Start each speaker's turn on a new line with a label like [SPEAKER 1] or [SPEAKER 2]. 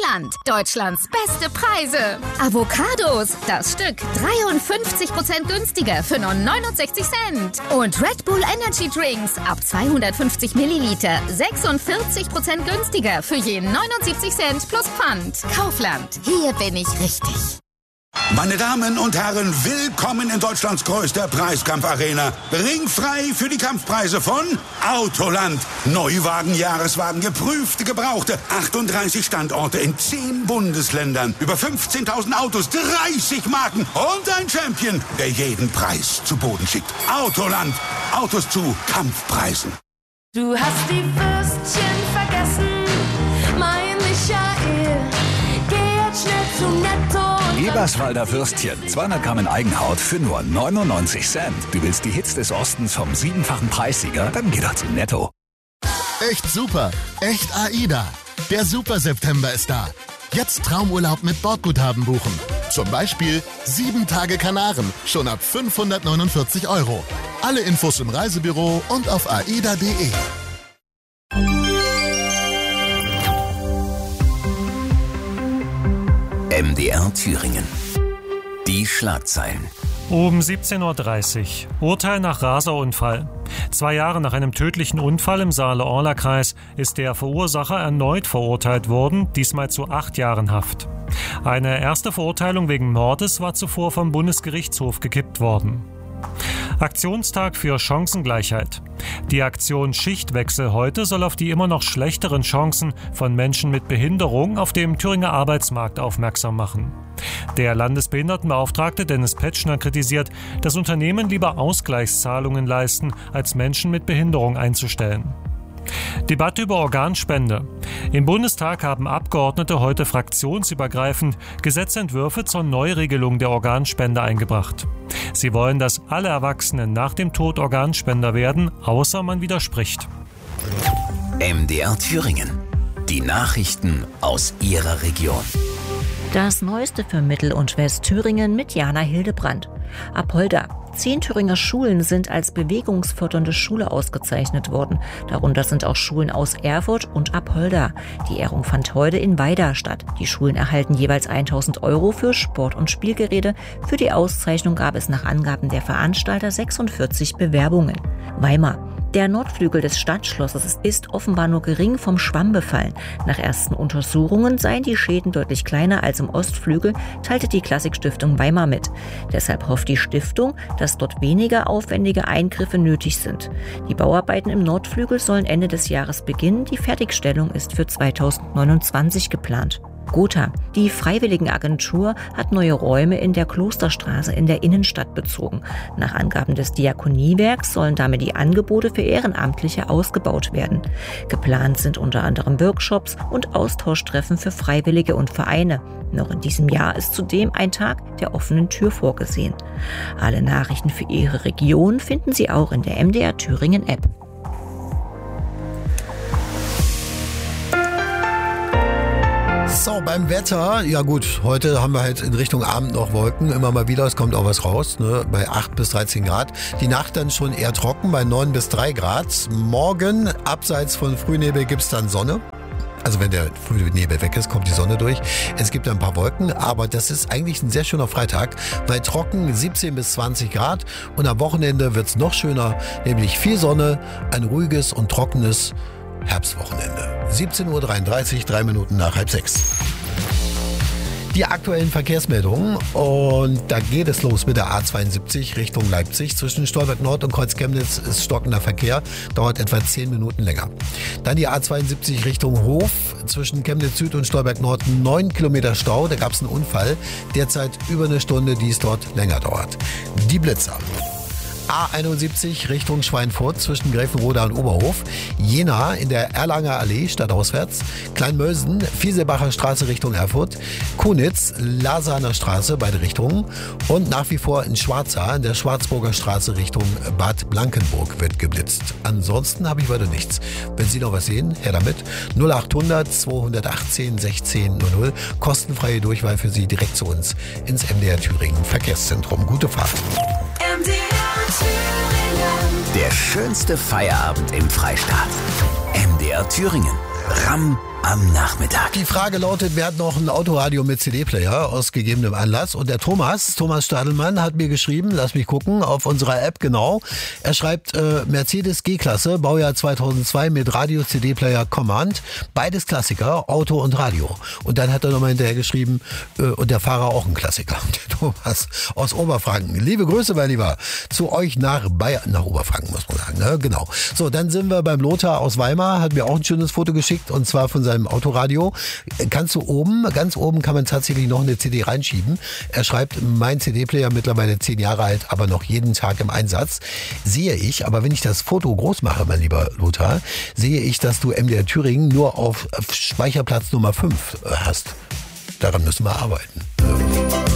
[SPEAKER 1] Kaufland. Deutschlands beste Preise. Avocados, das Stück 53% günstiger für nur 69 Cent. Und Red Bull Energy Drinks ab 250 Milliliter 46% günstiger für je 79 Cent plus Pfand. Kaufland, hier bin ich richtig.
[SPEAKER 2] Meine Damen und Herren, willkommen in Deutschlands größter Preiskampfarena. Ringfrei für die Kampfpreise von Autoland. Neuwagen, Jahreswagen, geprüfte, gebrauchte. 38 Standorte in 10 Bundesländern. Über 15.000 Autos, 30 Marken und ein Champion, der jeden Preis zu Boden schickt. Autoland. Autos zu Kampfpreisen.
[SPEAKER 3] Du hast die Würstchen vergessen, mein Michael. Geh jetzt schnell zu Netto.
[SPEAKER 4] Eberswalder Würstchen, 200 Gramm in Eigenhaut für nur 99 Cent. Du willst die Hits des Ostens vom 7-fachen Preissieger? Dann geh doch zu Netto.
[SPEAKER 5] Echt super, echt AIDA. Der Super September ist da. Jetzt Traumurlaub mit Bordguthaben buchen. Zum Beispiel 7 Tage Kanaren, schon ab 549 €. Alle Infos im Reisebüro und auf aida.de.
[SPEAKER 6] MDR Thüringen. Die Schlagzeilen.
[SPEAKER 7] Um 17.30 Uhr. Urteil nach Raserunfall. 2 Jahre nach einem tödlichen Unfall im Saale-Orla-Kreis ist der Verursacher erneut verurteilt worden, diesmal zu 8 Jahren Haft. Eine erste Verurteilung wegen Mordes war zuvor vom Bundesgerichtshof gekippt worden. Aktionstag für Chancengleichheit. Die Aktion Schichtwechsel heute soll auf die immer noch schlechteren Chancen von Menschen mit Behinderung auf dem Thüringer Arbeitsmarkt aufmerksam machen. Der Landesbehindertenbeauftragte Dennis Petschner kritisiert, dass Unternehmen lieber Ausgleichszahlungen leisten, als Menschen mit Behinderung einzustellen. Debatte über Organspende. Im Bundestag haben Abgeordnete heute fraktionsübergreifend Gesetzentwürfe zur Neuregelung der Organspende eingebracht. Sie wollen, dass alle Erwachsenen nach dem Tod Organspender werden, außer man widerspricht.
[SPEAKER 6] MDR Thüringen. Die Nachrichten aus Ihrer Region.
[SPEAKER 8] Das Neueste für Mittel- und Westthüringen mit Jana Hildebrand. Apolda. 10 Thüringer Schulen sind als bewegungsfördernde Schule ausgezeichnet worden. Darunter sind auch Schulen aus Erfurt und Apolda. Die Ehrung fand heute in Weida statt. Die Schulen erhalten jeweils 1.000 € für Sport- und Spielgeräte. Für die Auszeichnung gab es nach Angaben der Veranstalter 46 Bewerbungen. Weimar. Der Nordflügel des Stadtschlosses ist offenbar nur gering vom Schwamm befallen. Nach ersten Untersuchungen seien die Schäden deutlich kleiner als im Ostflügel, teilte die Klassikstiftung Weimar mit. Deshalb hofft die Stiftung, dass dort weniger aufwendige Eingriffe nötig sind. Die Bauarbeiten im Nordflügel sollen Ende des Jahres beginnen. Die Fertigstellung ist für 2029 geplant. Gotha. Die Freiwilligenagentur hat neue Räume in der Klosterstraße in der Innenstadt bezogen. Nach Angaben des Diakoniewerks sollen damit die Angebote für Ehrenamtliche ausgebaut werden. Geplant sind unter anderem Workshops und Austauschtreffen für Freiwillige und Vereine. Noch in diesem Jahr ist zudem ein Tag der offenen Tür vorgesehen. Alle Nachrichten für Ihre Region finden Sie auch in der MDR Thüringen App.
[SPEAKER 9] So, beim Wetter, ja gut, heute haben wir halt in Richtung Abend noch Wolken, immer mal wieder, es kommt auch was raus, ne, bei 8 bis 13 Grad. Die Nacht dann schon eher trocken, bei 9 bis 3 Grad. Morgen, abseits von Frühnebel, gibt's dann Sonne. Also wenn der Frühnebel weg ist, kommt die Sonne durch. Es gibt ein paar Wolken, aber das ist eigentlich ein sehr schöner Freitag, weil trocken 17 bis 20 Grad und am Wochenende wird's noch schöner, nämlich viel Sonne, ein ruhiges und trockenes Herbstwochenende. 17.33 Uhr, 3 Minuten nach 5:30. Die aktuellen Verkehrsmeldungen und da geht es los mit der A72 Richtung Leipzig. Zwischen Stolberg Nord und Kreuz-Chemnitz ist stockender Verkehr, dauert etwa 10 Minuten länger. Dann die A72 Richtung Hof, zwischen Chemnitz Süd und Stolberg Nord 9 Kilometer Stau, da gab es einen Unfall, derzeit über eine Stunde, die es dort länger dauert. Die Blitzer. A71 Richtung Schweinfurt zwischen Gräfenroda und Oberhof, Jena in der Erlanger Allee stadtauswärts, Kleinmölsen, Vieselbacher Straße Richtung Erfurt, Kunitz, Lasaner Straße, beide Richtungen und nach wie vor in Schwarza in der Schwarzburger Straße Richtung Bad Blankenburg wird geblitzt. Ansonsten habe ich weiter nichts. Wenn Sie noch was sehen, her damit. 0800 218 1600, kostenfreie Durchwahl für Sie direkt zu uns ins MDR Thüringen Verkehrszentrum. Gute Fahrt.
[SPEAKER 6] Der schönste Feierabend im Freistaat. MDR Thüringen. Ramm, am Nachmittag.
[SPEAKER 9] Die Frage lautet, wer hat noch ein Autoradio mit CD-Player aus gegebenem Anlass? Und der Thomas Stadelmann hat mir geschrieben, lass mich gucken, auf unserer App genau. Er schreibt Mercedes G-Klasse, Baujahr 2002 mit Radio-CD-Player Command. Beides Klassiker, Auto und Radio. Und dann hat er nochmal hinterher geschrieben, und der Fahrer auch ein Klassiker. Der Thomas aus Oberfranken. Liebe Grüße, mein Lieber, zu euch nach Bayern, nach Oberfranken muss man sagen, ne? Genau. So, dann sind wir beim Lothar aus Weimar, hat mir auch ein schönes Foto geschickt, und zwar von seinem Autoradio. Kannst du ganz oben kann man tatsächlich noch eine CD reinschieben. Er schreibt, mein CD-Player mittlerweile 10 Jahre alt, aber noch jeden Tag im Einsatz. Sehe ich, aber wenn ich das Foto groß mache, mein lieber Lothar, sehe ich, dass du MDR Thüringen nur auf Speicherplatz Nummer 5 hast. Daran müssen wir arbeiten.